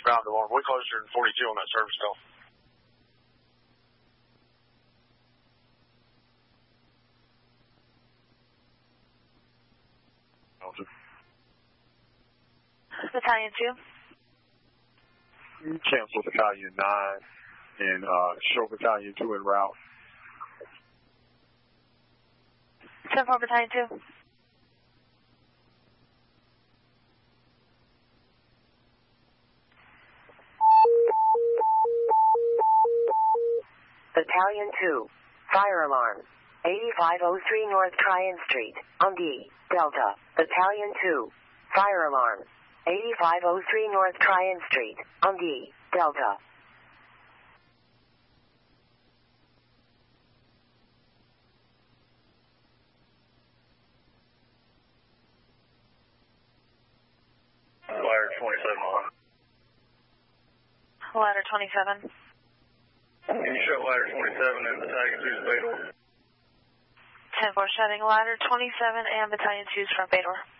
eastbound tomorrow. We closed here in 42 on that service call. Battalion 2. Cancel Battalion 9 and show Battalion 2 en route. 10-4 Battalion 2. Battalion 2. Fire alarm. 8503 North Tryon Street, on D, Delta. Battalion 2. Fire alarm. 8503 North Tryon Street, on D, Delta. Ladder 27 on. Ladder 27. Can you show ladder 27 and Battalion 2's bay door? 10-4 shutting ladder 27 and Battalion 2's front bay door.